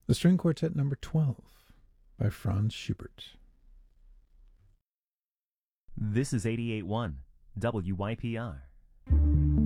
The String Quartet Number 12 by Franz Schubert. This is 88.1 WYPR.